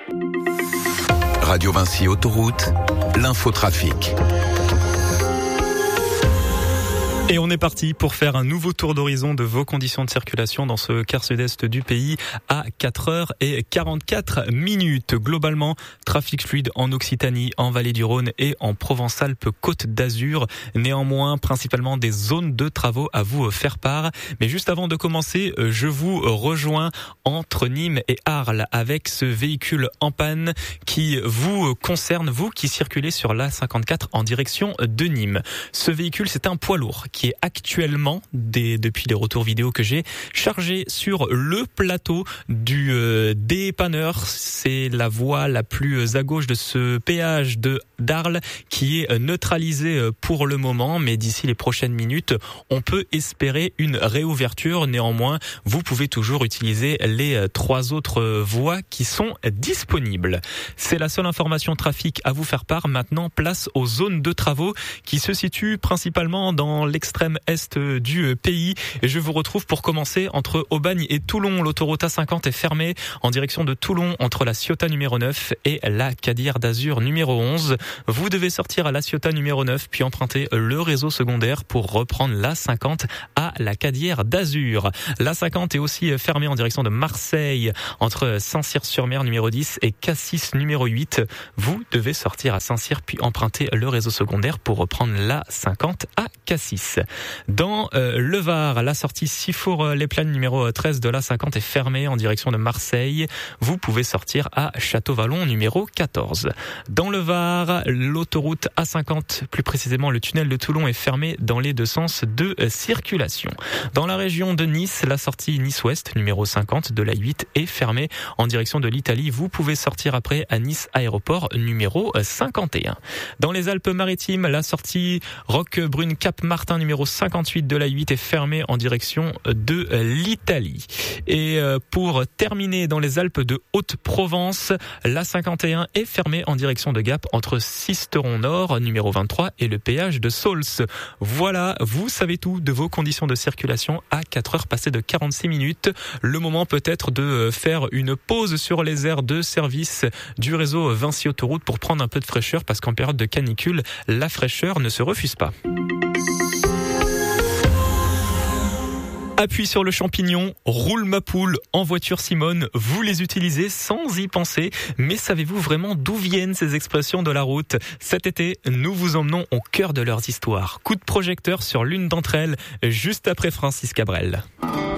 Radio Vinci Autoroute, l'infotrafic. Et on est parti pour faire un nouveau tour d'horizon de vos conditions de circulation dans ce quart sud-est du pays à 4h44. Globalement, trafic fluide en Occitanie, en Vallée du Rhône et en Provence-Alpes-Côte d'Azur. Néanmoins, principalement des zones de travaux à vous faire part. Mais juste avant de commencer, je vous rejoins entre Nîmes et Arles avec ce véhicule en panne qui vous concerne, vous qui circulez sur l'A54 en direction de Nîmes. Ce véhicule, c'est un poids lourd qui est actuellement, depuis les retours vidéo que j'ai, chargé sur le plateau du dépanneur. C'est la voie la plus à gauche de ce péage d'Arles qui est neutralisée pour le moment, mais d'ici les prochaines minutes, on peut espérer une réouverture. Néanmoins, vous pouvez toujours utiliser les 3 autres voies qui sont disponibles. C'est la seule information trafic à vous faire part. Maintenant, place aux zones de travaux qui se situent principalement dans l'extrême est du pays. Et je vous retrouve pour commencer entre Aubagne et Toulon. L'autoroute A50 est fermée en direction de Toulon entre la Ciotat numéro 9 et la Cadière d'Azur numéro 11. Vous devez sortir à la Ciotat numéro 9 puis emprunter le réseau secondaire pour reprendre la 50 à la Cadière d'Azur. La 50 est aussi fermée en direction de Marseille entre Saint-Cyr-sur-Mer numéro 10 et Cassis numéro 8. Vous devez sortir à Saint-Cyr puis emprunter le réseau secondaire pour reprendre la 50 à Cassis. Dans le Var, la sortie Sifour-les-Plaines numéro 13 de la 50 est fermée en direction de Marseille. Vous pouvez sortir à Château-Vallon numéro 14. Dans le Var, l'autoroute A50, plus précisément le tunnel de Toulon, est fermé dans les 2 sens de circulation. Dans la région de Nice, la sortie Nice-Ouest numéro 50 de la 8 est fermée en direction de l'Italie. Vous pouvez sortir après à Nice Aéroport numéro 51. Dans les Alpes-Maritimes, la sortie Roquebrune-Cap-Martin numéro 58 de la 8 est fermée en direction de l'Italie. Et pour terminer, dans les Alpes de Haute-Provence, la 51 est fermée en direction de Gap entre Sisteron-Nord numéro 23 et le péage de Saulx. Voilà, vous savez tout de vos conditions de circulation à 4h passées de 46 minutes. Le moment peut-être de faire une pause sur les aires de service du réseau Vinci Autoroute pour prendre un peu de fraîcheur, parce qu'en période de canicule, la fraîcheur ne se refuse pas. Appuie sur le champignon, roule ma poule en voiture Simone, vous les utilisez sans y penser. Mais savez-vous vraiment d'où viennent ces expressions de la route ? Cet été, nous vous emmenons au cœur de leurs histoires. Coup de projecteur sur l'une d'entre elles, juste après Francis Cabrel.